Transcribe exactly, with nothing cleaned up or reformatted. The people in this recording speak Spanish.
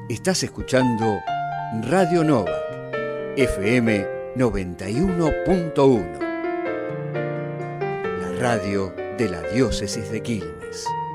Estás escuchando Radio Novak, F M noventa y uno punto uno, la radio de la diócesis de Quilmes.